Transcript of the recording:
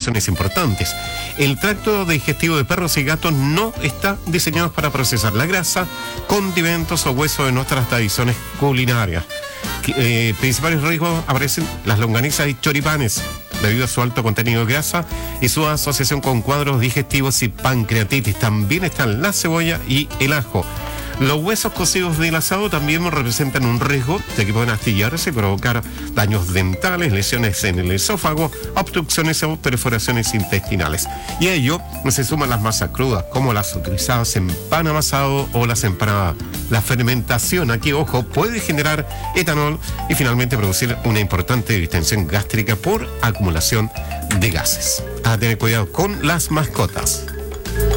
alteraciones importantes. El tracto digestivo de perros y gatos no está diseñado para procesar la grasa, condimentos o huesos de nuestras tradiciones culinarias. Principales riesgos aparecen las longanizas y choripanes, debido a su alto contenido de grasa y su asociación con cuadros digestivos y pancreatitis. También están la cebolla y el ajo. Los huesos cocidos del asado también representan un riesgo, ya que pueden astillarse y provocar daños dentales, lesiones en el esófago, obstrucciones o perforaciones intestinales. Y a ello se suman las masas crudas, como las utilizadas en pan amasado o las empanadas. La fermentación, aquí ojo, puede generar etanol y finalmente producir una importante distensión gástrica por acumulación de gases. A tener cuidado con las mascotas.